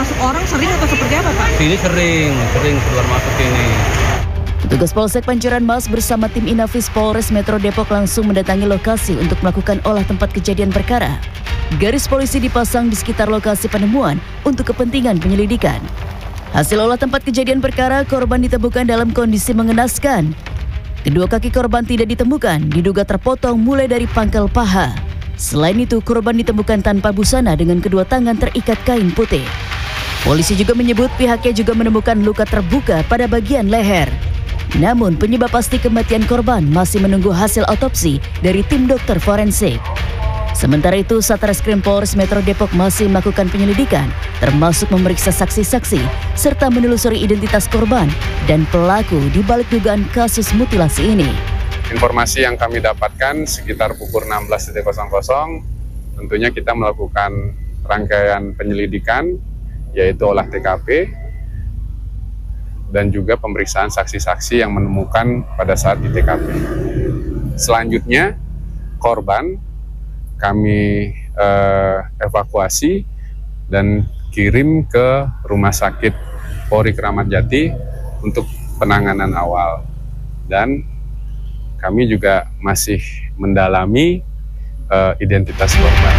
masuk orang sering atau seperti apa, Pak? Sini sering keluar masuk ini. Petugas Polsek Pancoran Mas bersama tim Inafis Polres Metro Depok langsung mendatangi lokasi untuk melakukan olah tempat kejadian perkara. Garis polisi dipasang di sekitar lokasi penemuan untuk kepentingan penyelidikan. Hasil olah tempat kejadian perkara, korban ditemukan dalam kondisi mengenaskan. Kedua kaki korban tidak ditemukan, diduga terpotong mulai dari pangkal paha. Selain itu, korban ditemukan tanpa busana dengan kedua tangan terikat kain putih. Polisi juga menyebut pihaknya juga menemukan luka terbuka pada bagian leher. Namun penyebab pasti kematian korban masih menunggu hasil otopsi dari tim dokter forensik. Sementara itu, Satreskrim Polres Metro Depok masih melakukan penyelidikan, termasuk memeriksa saksi-saksi, serta menelusuri identitas korban dan pelaku di balik dugaan kasus mutilasi ini. Informasi yang kami dapatkan sekitar pukul 16.00, tentunya kita melakukan rangkaian penyelidikan, yaitu olah TKP, dan juga pemeriksaan saksi-saksi yang menemukan pada saat di TKP. Selanjutnya, korban kami evakuasi dan kirim ke Rumah Sakit Polri Kramat Jati untuk penanganan awal. Dan kami juga masih mendalami identitas korban.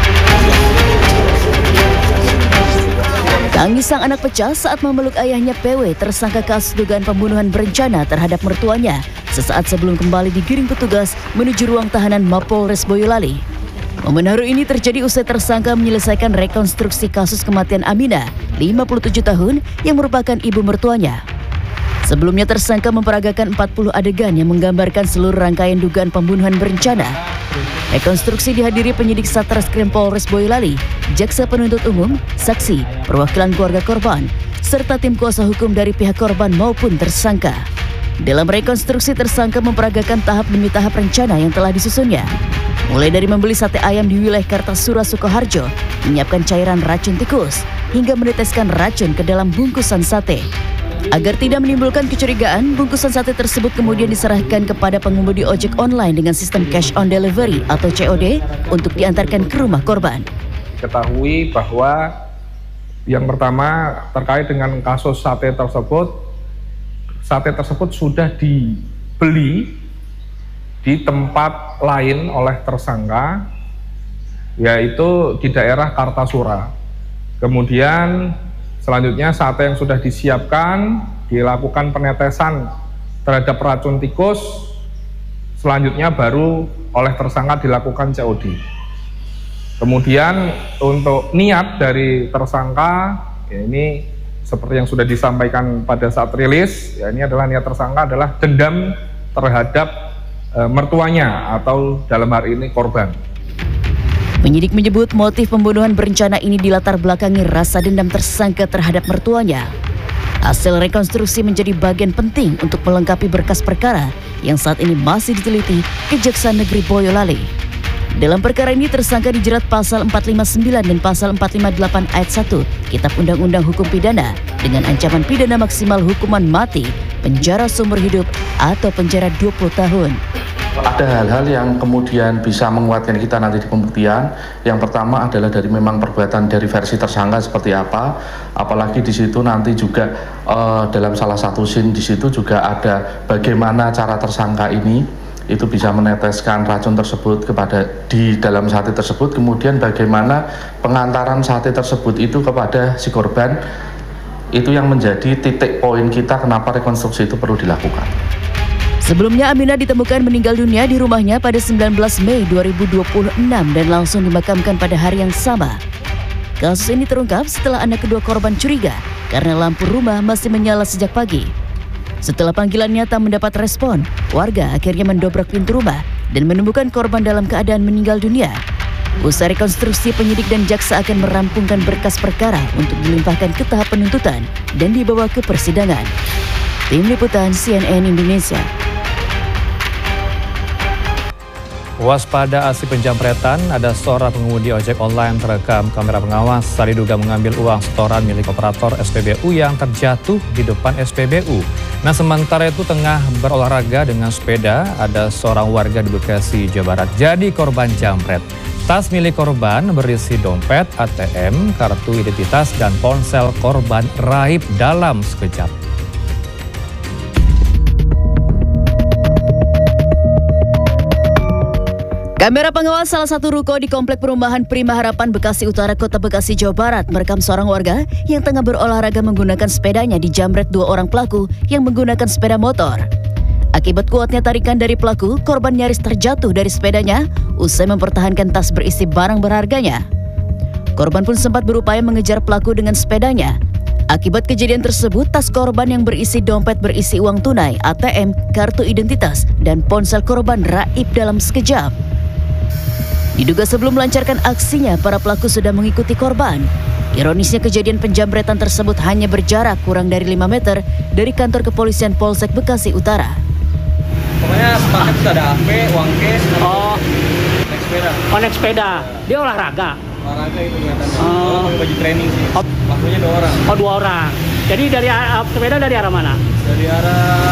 Tangis sang anak pecah saat memeluk ayahnya PW, tersangka kasus dugaan pembunuhan berencana terhadap mertuanya, sesaat sebelum kembali digiring petugas menuju ruang tahanan Mapolres Boyolali. Momen haru ini terjadi usai tersangka menyelesaikan rekonstruksi kasus kematian Aminah, 57 tahun, yang merupakan ibu mertuanya. Sebelumnya tersangka memperagakan 40 adegan yang menggambarkan seluruh rangkaian dugaan pembunuhan berencana. Rekonstruksi dihadiri penyidik Satreskrim Polres Boyolali, jaksa penuntut umum, saksi, perwakilan keluarga korban, serta tim kuasa hukum dari pihak korban maupun tersangka. Dalam rekonstruksi, tersangka memperagakan tahap demi tahap rencana yang telah disusunnya. Mulai dari membeli sate ayam di wilayah Kartasura, Sukoharjo, menyiapkan cairan racun tikus, hingga meneteskan racun ke dalam bungkusan sate. Agar tidak menimbulkan kecurigaan, bungkusan sate tersebut kemudian diserahkan kepada pengemudi ojek online dengan sistem cash on delivery atau COD untuk diantarkan ke rumah korban. Ketahui bahwa yang pertama terkait dengan kasus sate tersebut sudah dibeli di tempat lain oleh tersangka, yaitu di daerah Kartasura. Kemudian selanjutnya sate yang sudah disiapkan dilakukan penetesan terhadap racun tikus, selanjutnya baru oleh tersangka dilakukan COD. Kemudian untuk niat dari tersangka, ya ini seperti yang sudah disampaikan pada saat rilis, ya ini adalah niat tersangka adalah dendam terhadap mertuanya atau dalam hari ini korban. Penyidik menyebut motif pembunuhan berencana ini dilatar belakangi rasa dendam tersangka terhadap mertuanya. Hasil rekonstruksi menjadi bagian penting untuk melengkapi berkas perkara yang saat ini masih diteliti Kejaksaan Negeri Boyolali. Dalam perkara ini tersangka dijerat pasal 459 dan pasal 458 ayat 1 Kitab Undang-Undang Hukum Pidana dengan ancaman pidana maksimal hukuman mati, penjara seumur hidup, atau penjara 20 tahun. Ada hal-hal yang kemudian bisa menguatkan kita nanti di pembuktian. Yang pertama adalah dari memang perbuatan dari versi tersangka seperti apa, apalagi di situ nanti juga dalam salah satu scene di situ juga ada bagaimana cara tersangka ini itu bisa meneteskan racun tersebut kepada di dalam sate tersebut, kemudian bagaimana pengantaran sate tersebut itu kepada si korban, itu yang menjadi titik poin kita kenapa rekonstruksi itu perlu dilakukan. Sebelumnya Aminah ditemukan meninggal dunia di rumahnya pada 19 Mei 2026 dan langsung dimakamkan pada hari yang sama. Kasus ini terungkap setelah anak kedua korban curiga karena lampu rumah masih menyala sejak pagi. Setelah panggilannya tak mendapat respon, warga akhirnya mendobrak pintu rumah dan menemukan korban dalam keadaan meninggal dunia. Usai rekonstruksi, penyidik dan jaksa akan merampungkan berkas perkara untuk dilimpahkan ke tahap penuntutan dan dibawa ke persidangan. Tim Liputan CNN Indonesia. Waspada aksi penjamretan, ada seorang pengemudi ojek online terekam kamera pengawas saat diduga mengambil uang setoran milik operator SPBU yang terjatuh di depan SPBU. Nah, sementara itu tengah berolahraga dengan sepeda, ada seorang warga di Bekasi, Jawa Barat jadi korban jambret. Tas milik korban berisi dompet, ATM, kartu identitas, dan ponsel korban raib dalam sekejap. Kamera pengawas salah satu ruko di Komplek Perumahan Prima Harapan Bekasi Utara, Kota Bekasi, Jawa Barat merekam seorang warga yang tengah berolahraga menggunakan sepedanya dijamret 2 orang pelaku yang menggunakan sepeda motor. Akibat kuatnya tarikan dari pelaku, korban nyaris terjatuh dari sepedanya usai mempertahankan tas berisi barang berharganya. Korban pun sempat berupaya mengejar pelaku dengan sepedanya. Akibat kejadian tersebut, tas korban yang berisi dompet berisi uang tunai, ATM, kartu identitas, dan ponsel korban raib dalam sekejap. Diduga sebelum melancarkan aksinya, para pelaku sudah mengikuti korban. Ironisnya kejadian penjamretan tersebut hanya berjarak kurang dari 5 meter dari kantor kepolisian Polsek Bekasi Utara. Pokoknya sepaket itu ada HP, uang cash, naik sepeda. Oh, naik sepeda. Dia olahraga? Olahraga itu kelihatannya. Pakai baju training sih. Waktunya 2 orang. Oh, 2 orang. Jadi dari sepeda dari arah mana? Dari arah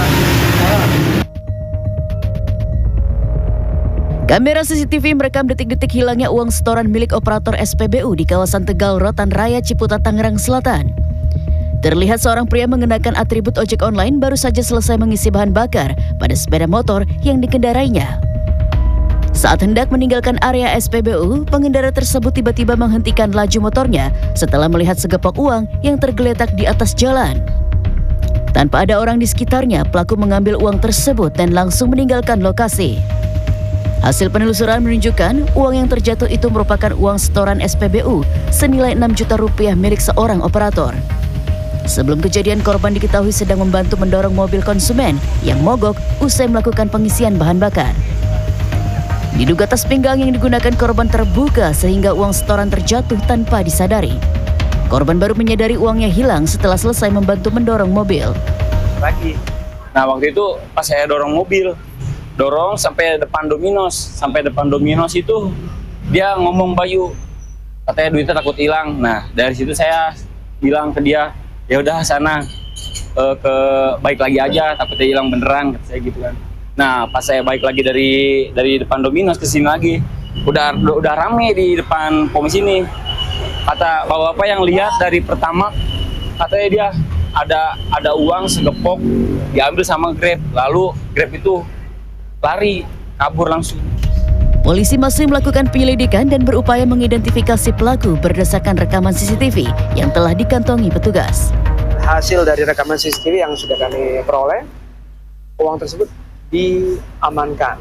Kamera CCTV merekam detik-detik hilangnya uang setoran milik operator SPBU di kawasan Tegal Rotan Raya, Ciputat, Tangerang Selatan. Terlihat seorang pria mengenakan atribut ojek online baru saja selesai mengisi bahan bakar pada sepeda motor yang dikendarainya. Saat hendak meninggalkan area SPBU, pengendara tersebut tiba-tiba menghentikan laju motornya setelah melihat segepok uang yang tergeletak di atas jalan. Tanpa ada orang di sekitarnya, pelaku mengambil uang tersebut dan langsung meninggalkan lokasi. Hasil penelusuran menunjukkan uang yang terjatuh itu merupakan uang setoran SPBU senilai 6 juta rupiah milik seorang operator. Sebelum kejadian, korban diketahui sedang membantu mendorong mobil konsumen yang mogok usai melakukan pengisian bahan bakar. Diduga tas pinggang yang digunakan korban terbuka sehingga uang setoran terjatuh tanpa disadari. Korban baru menyadari uangnya hilang setelah selesai membantu mendorong mobil. Nah, waktu itu pas saya dorong mobil, sampai depan Domino's itu dia ngomong Bayu, katanya duitnya takut hilang. Nah, dari situ saya bilang ke dia, ya udah sana ke baik lagi aja, takutnya hilang beneran, kata saya gitu kan. Nah, pas saya baik lagi dari depan Domino's ke sini lagi, udah rame di depan pom sini. Kata bapak yang lihat dari pertama, katanya dia ada uang segepok diambil sama Grab, lalu Grab itu lari, kabur langsung. Polisi masih melakukan penyelidikan dan berupaya mengidentifikasi pelaku berdasarkan rekaman CCTV yang telah dikantongi petugas. Hasil dari rekaman CCTV yang sudah kami peroleh, uang tersebut diamankan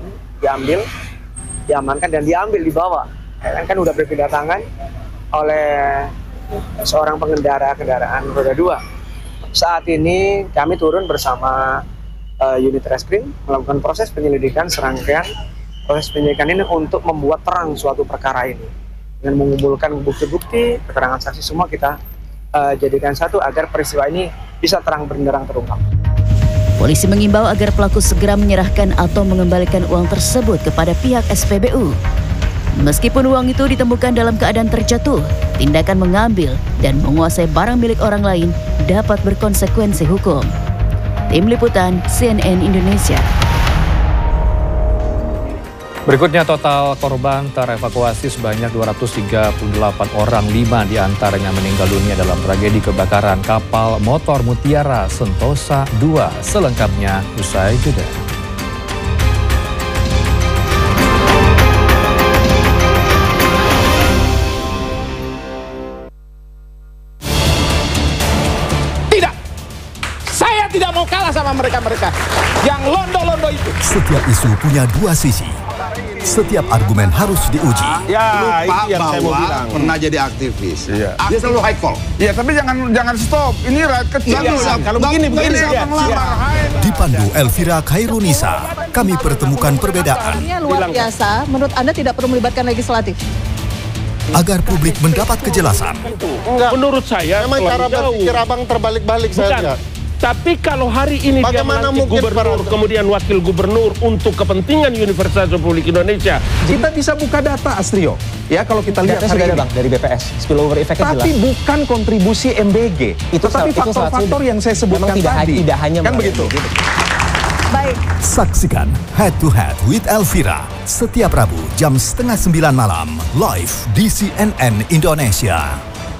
dan dibawa. Kan udah berpindah tangan oleh seorang pengendara kendaraan roda 2. Saat ini kami turun bersama unit reskrim melakukan proses penyelidikan serangkaian proses penyelidikan ini untuk membuat terang suatu perkara ini dengan mengumpulkan bukti-bukti, keterangan saksi, semua kita jadikan satu agar peristiwa ini bisa terang benderang terungkap. Polisi mengimbau agar pelaku segera menyerahkan atau mengembalikan uang tersebut kepada pihak SPBU. Meskipun uang itu ditemukan dalam keadaan terjatuh, tindakan mengambil dan menguasai barang milik orang lain dapat berkonsekuensi hukum. Tim Liputan CNN Indonesia. Berikutnya total korban terevakuasi sebanyak 238 orang, 5 diantaranya meninggal dunia dalam tragedi kebakaran kapal motor Mutiara Sentosa 2. Selengkapnya usai jeda. Tidak mau kalah sama mereka yang londo-londo itu. Setiap isu punya 2 sisi. Setiap argumen harus diuji. Ya, lupa itu yang bahwa saya mau bilang. Pernah jadi aktivis. Iya. Dia selalu high call. Iya, tapi jangan stop. Ini rakyat kecil. Kalau begini. Dipandu Elvira Khairunisa, kami pertemukan perbedaan. Luar biasa, menurut Anda tidak perlu melibatkan legislatif? Agar publik mendapat kejelasan. Enggak. Menurut saya, memang cara berpikir abang terbalik-balik saja. Tapi kalau hari ini bagaimana dia mungkin gubernur, kemudian wakil gubernur untuk kepentingan Universitas Republik Indonesia, kita bisa buka data, Astrio. Ya, kalau kita lihat hari ini, Bang, dari BPS, spillover effect-nya jelas. Tapi bukan kontribusi MBG, tetapi faktor-faktor yang saya sebutkan tadi. Tidak hanya kan begitu. Baik. Saksikan Head to Head with Elvira setiap Rabu jam 8:30 malam live di CNN Indonesia.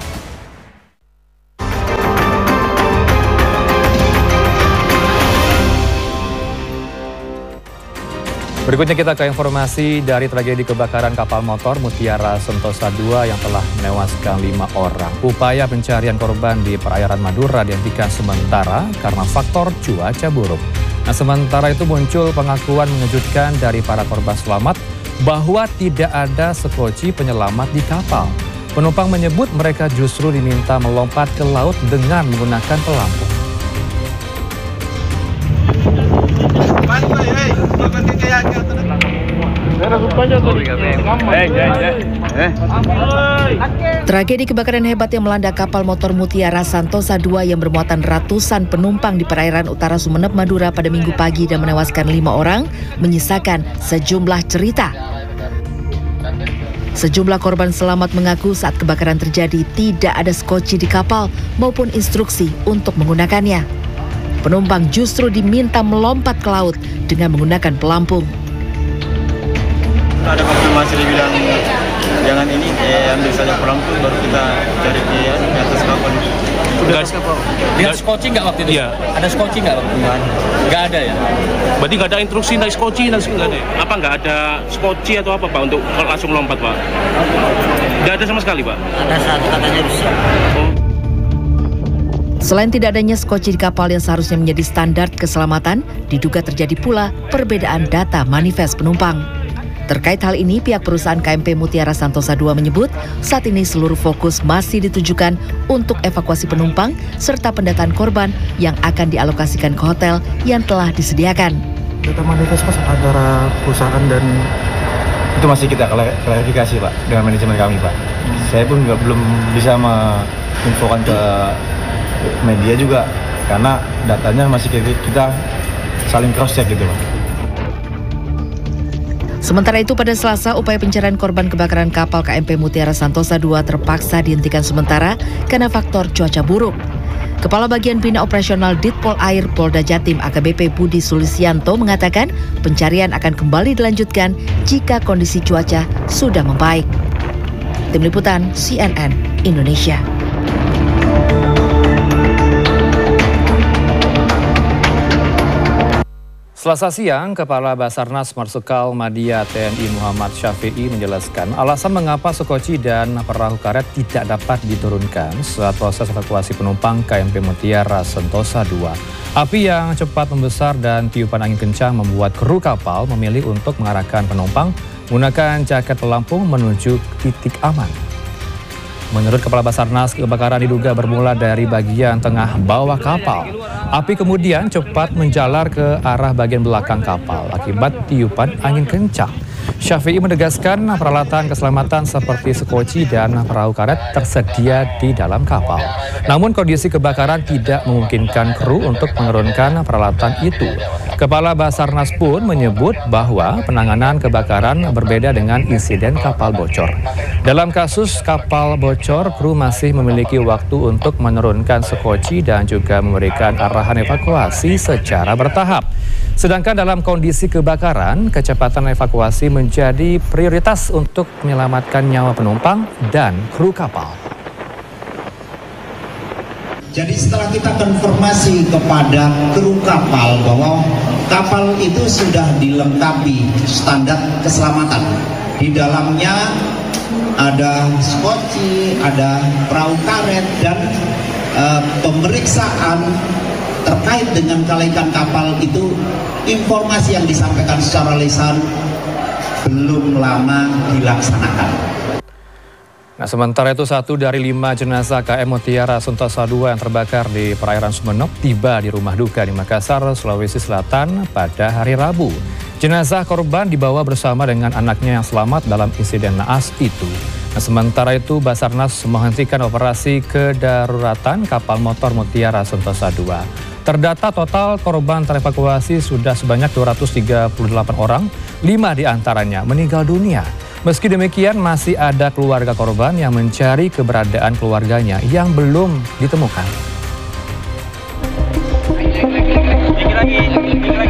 Berikutnya kita ke informasi dari tragedi kebakaran kapal motor Mutiara Sentosa II yang telah menewaskan 5 orang. Upaya pencarian korban di perairan Madura dihentikan sementara karena faktor cuaca buruk. Nah, sementara itu muncul pengakuan mengejutkan dari para korban selamat bahwa tidak ada sekoci penyelamat di kapal. Penumpang menyebut mereka justru diminta melompat ke laut dengan menggunakan pelampung. Tragedi kebakaran hebat yang melanda kapal motor Mutiara Sentosa II yang bermuatan ratusan penumpang di perairan utara Sumeneb, Madura pada Minggu pagi dan menewaskan 5 orang menyisakan sejumlah cerita. Sejumlah korban selamat mengaku saat kebakaran terjadi tidak ada skoci di kapal maupun instruksi untuk menggunakannya. Penumpang justru diminta melompat ke laut dengan menggunakan pelampung. Ada konfirmasi dibilang jangan ini, ambil saja pelampung baru kita cari di atas kapal. Dia skoci nggak waktu itu? Iya. Ada skoci nggak waktu itu? Nggak ada ya? Berarti nggak ada instruksi naik skoci, nggak ada. Apa nggak ada skoci atau apa Pak untuk langsung lompat Pak? Nggak ada sama sekali Pak? Ada satu katanya bisa. Selain tidak adanya skoci di kapal yang seharusnya menjadi standar keselamatan, diduga terjadi pula perbedaan data manifest penumpang. Terkait hal ini, pihak perusahaan KMP Mutiara Sentosa II menyebut saat ini seluruh fokus masih ditujukan untuk evakuasi penumpang serta pendataan korban yang akan dialokasikan ke hotel yang telah disediakan. Data manifest Mas antara perusahaan dan itu masih kita klarifikasi Pak dengan manajemen kami Pak. Saya pun belum bisa menginfokan ke media juga karena datanya masih kita saling cross check gitu Pak. Sementara itu pada Selasa, upaya pencarian korban kebakaran kapal KMP Mutiara Sentosa II terpaksa dihentikan sementara karena faktor cuaca buruk. Kepala Bagian Bina Operasional Ditpol Air Polda Jatim AKBP Budi Sulisianto mengatakan pencarian akan kembali dilanjutkan jika kondisi cuaca sudah membaik. Tim Liputan CNN Indonesia. Selasa siang, Kepala Basarnas Marsikal Madya TNI Muhammad Syafi'i menjelaskan alasan mengapa sekoci dan perahu karet tidak dapat diturunkan saat proses evakuasi penumpang KMP Mutiara Sentosa II. Api yang cepat membesar dan tiupan angin kencang membuat kru kapal memilih untuk mengarahkan penumpang menggunakan jaket pelampung menuju titik aman. Menurut Kepala Basarnas, kebakaran diduga bermula dari bagian tengah bawah kapal. Api kemudian cepat menjalar ke arah bagian belakang kapal akibat tiupan angin kencang. Syafi'i menegaskan peralatan keselamatan seperti sekoci dan perahu karet tersedia di dalam kapal. Namun kondisi kebakaran tidak memungkinkan kru untuk menurunkan peralatan itu. Kepala Basarnas pun menyebut bahwa penanganan kebakaran berbeda dengan insiden kapal bocor. Dalam kasus kapal bocor, kru masih memiliki waktu untuk menurunkan sekoci dan juga memberikan arahan evakuasi secara bertahap. Sedangkan dalam kondisi kebakaran, kecepatan evakuasi menjadi prioritas untuk menyelamatkan nyawa penumpang dan kru kapal. Jadi setelah kita konfirmasi kepada kru kapal bahwa kapal itu sudah dilengkapi standar keselamatan. Di dalamnya ada skoci, ada perahu karet, dan pemeriksaan terkait dengan kelaikan kapal itu, informasi yang disampaikan secara lisan belum lama dilaksanakan. Nah, sementara itu 1 dari 5 jenazah KM Mutiara Sentosa II yang terbakar di perairan Sumeneb tiba di rumah duka di Makassar, Sulawesi Selatan pada hari Rabu. Jenazah korban dibawa bersama dengan anaknya yang selamat dalam insiden naas itu. Nah, sementara itu Basarnas menghentikan operasi kedaruratan kapal motor Mutiara Sentosa II. Terdata total korban terevakuasi sudah sebanyak 238 orang, 5 diantaranya meninggal dunia. Meski demikian, masih ada keluarga korban yang mencari keberadaan keluarganya yang belum ditemukan. Lagi.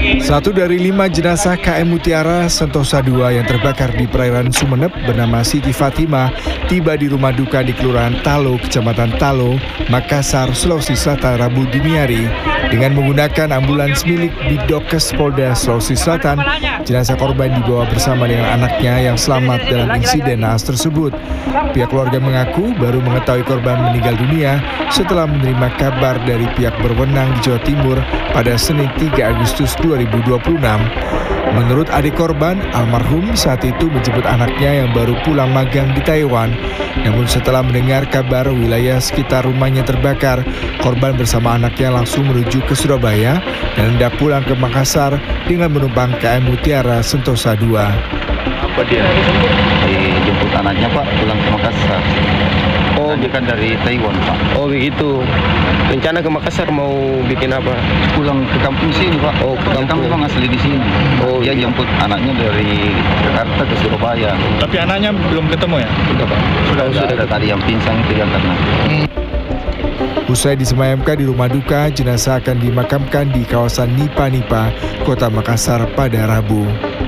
Satu dari 5 jenazah KM Mutiara Sentosa II yang terbakar di perairan Sumeneb bernama Siti Fatimah tiba di rumah duka di Kelurahan Talo, Kecamatan Talo, Makassar, Sulawesi Selatan Rabu dini hari. Dengan menggunakan ambulans milik Bidokes Polda Sulawesi Selatan, jenazah korban dibawa bersama dengan anaknya yang selamat dalam insiden naas tersebut. Pihak keluarga mengaku baru mengetahui korban meninggal dunia setelah menerima kabar dari pihak berwenang di Jawa Timur pada Senin 3 Agustus 2026. Menurut adik korban, almarhum saat itu menjemput anaknya yang baru pulang magang di Taiwan. Namun setelah mendengar kabar wilayah sekitar rumahnya terbakar, korban bersama anaknya langsung menuju ke Surabaya dan hendak pulang ke Makassar dengan menumpang KM Mutiara Sentosa II. Apa dia? Dijemput anaknya Pak, pulang ke Makassar. Oh, dia kan dari Taiwan Pak. Oh begitu. Rencana ke Makassar mau bikin apa? Pulang ke kampung sini Pak. Oh, ke kampung. Memang asli di sini. Oh, dia jemput anaknya dari Jakarta ke Surabaya. Tapi anaknya belum ketemu ya? Sudah Pak. Sudah ada tadi yang pingsan itu yang karena. Usai disemayamkan di rumah duka, jenazah akan dimakamkan di kawasan Nipa-Nipa, Kota Makassar pada Rabu.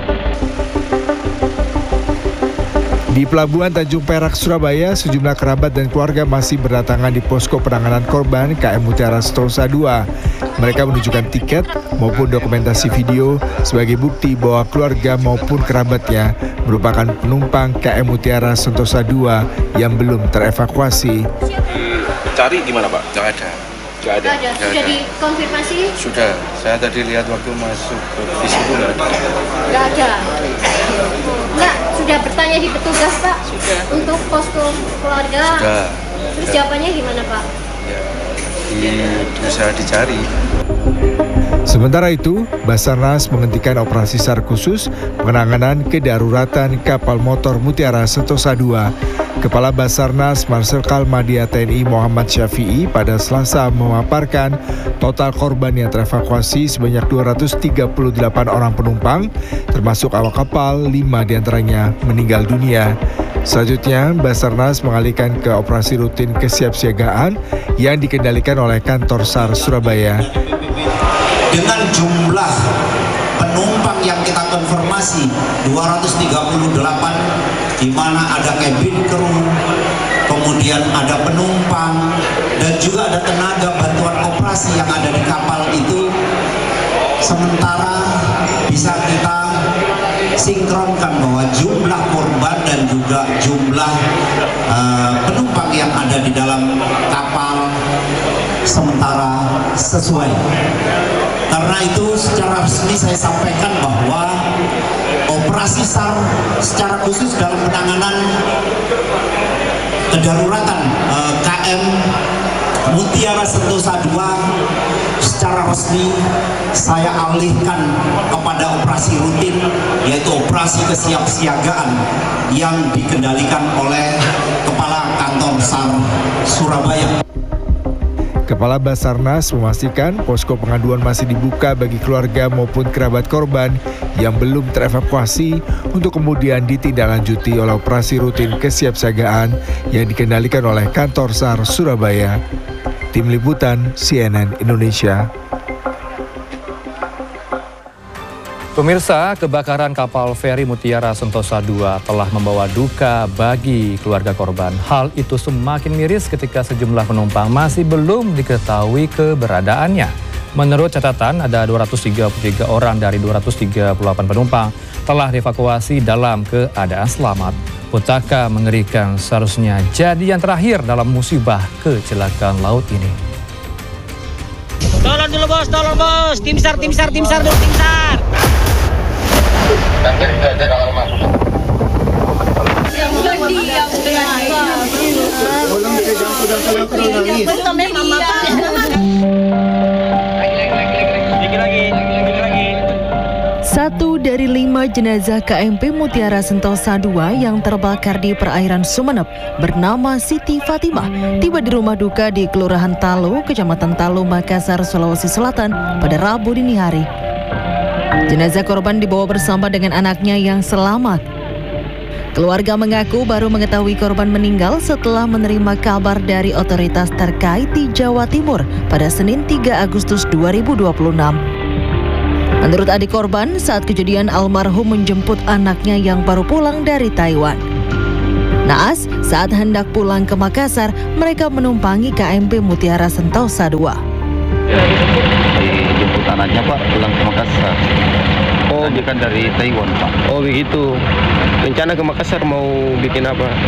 Di Pelabuhan Tanjung Perak, Surabaya, sejumlah kerabat dan keluarga masih berdatangan di posko penanganan korban KM Mutiara Sentosa II. Mereka menunjukkan tiket maupun dokumentasi video sebagai bukti bahwa keluarga maupun kerabatnya merupakan penumpang KM Mutiara Sentosa II yang belum terevakuasi. Cari di mana Pak? Nggak ada. Sudah dikonfirmasi? Sudah. Saya tadi lihat waktu masuk di situ nggak ada. Nggak ada. Enggak, sudah bertanya di petugas Pak? Sudah. Untuk posko keluarga? Sudah. Terus jawabannya gimana Pak? Ya, berusaha dicari. Sementara itu, Basarnas menghentikan operasi SAR khusus penanganan kedaruratan kapal motor Mutiara Sentosa II. Kepala Basarnas Marsikal Madia TNI Muhammad Syafi'i pada Selasa memaparkan total korban yang terevakuasi sebanyak 238 orang penumpang, termasuk awak kapal, 5 diantaranya meninggal dunia. Selanjutnya, Basarnas mengalihkan ke operasi rutin kesiapsiagaan yang dikendalikan oleh kantor SAR Surabaya. Dengan jumlah penumpang yang kita konfirmasi 238, di mana ada cabin crew, kemudian ada penumpang, dan juga ada tenaga bantuan operasi yang ada di kapal itu. Sementara bisa kita sinkronkan bahwa jumlah korban dan juga jumlah penumpang yang ada di dalam kapal sementara sesuai. Karena itu secara resmi saya sampaikan bahwa operasi SAR secara khusus dalam penanganan kedaruratan KM Mutiara Sentosa II secara resmi saya alihkan kepada operasi rutin, yaitu operasi kesiapsiagaan yang dikendalikan oleh Kepala Kantor SAR Surabaya. Kepala Basarnas memastikan posko pengaduan masih dibuka bagi keluarga maupun kerabat korban yang belum terevakuasi untuk kemudian ditindaklanjuti oleh operasi rutin kesiapsiagaan yang dikendalikan oleh kantor SAR Surabaya. Tim Liputan CNN Indonesia. Pemirsa, kebakaran kapal feri Mutiara Sentosa II telah membawa duka bagi keluarga korban. Hal itu semakin miris ketika sejumlah penumpang masih belum diketahui keberadaannya. Menurut catatan, ada 233 orang dari 238 penumpang telah dievakuasi dalam keadaan selamat. Petaka mengerikan seharusnya jadi yang terakhir dalam musibah kecelakaan laut ini. Tolong dulu bos, tolong bos. Tim SAR dulu, tim SAR. Satu dari 5 jenazah KMP Mutiara Sentosa II yang terbakar di perairan Sumeneb bernama Siti Fatimah tiba di rumah duka di Kelurahan Talo, Kecamatan Talo, Makassar, Sulawesi Selatan pada Rabu dini hari. Jenazah korban dibawa bersama dengan anaknya yang selamat. Keluarga mengaku baru mengetahui korban meninggal setelah menerima kabar dari otoritas terkait di Jawa Timur pada Senin 3 Agustus 2026. Menurut adik korban, saat kejadian almarhum menjemput anaknya yang baru pulang dari Taiwan. Naas, saat hendak pulang ke Makassar, mereka menumpangi KMP Mutiara Sentosa 2. Dijemput anaknya Pak pulang ke Makassar. Oh, dia kan dari Taiwan Pak. Oh begitu. Rencana ke Makassar mau bikin apa?